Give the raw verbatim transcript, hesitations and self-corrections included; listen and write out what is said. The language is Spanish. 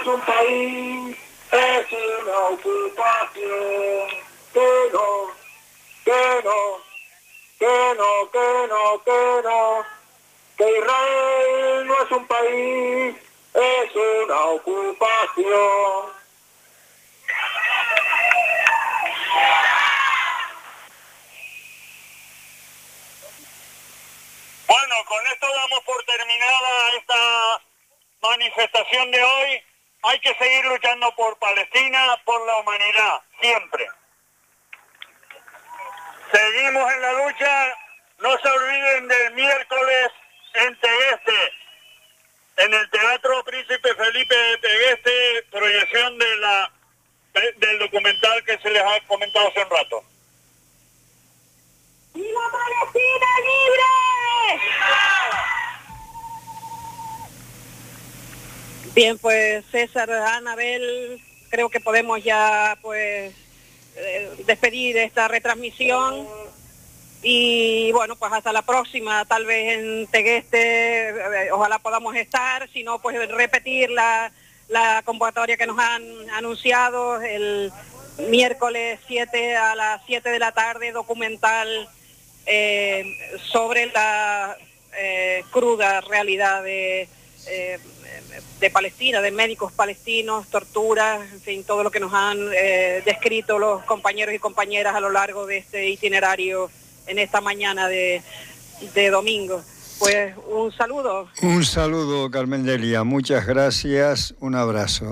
es un país, es una ocupación. Que no, que no, que no, que no, que no, que Israel no es un país, es una ocupación. Bueno, con esto damos por terminada esta manifestación de hoy. Hay que seguir luchando por Palestina, por la humanidad, siempre. Seguimos en la lucha. No se olviden del miércoles en Tegueste, en el Teatro Príncipe Felipe de Tegueste, proyección de la, del documental que se les ha comentado hace un rato. ¡Viva Palestina libre! Bien, pues César, Anabel, creo que podemos ya pues eh, despedir esta retransmisión y bueno, pues hasta la próxima, tal vez en Tegueste, eh, ojalá podamos estar, si no pues repetir la, la convocatoria que nos han anunciado el miércoles siete a las siete de la tarde, documental eh, sobre la eh, cruda realidad de... Eh, de Palestina, de médicos palestinos, torturas, en fin, todo lo que nos han eh, descrito los compañeros y compañeras a lo largo de este itinerario en esta mañana de, de domingo. Pues un saludo. Un saludo, Carmen Delia, muchas gracias, un abrazo.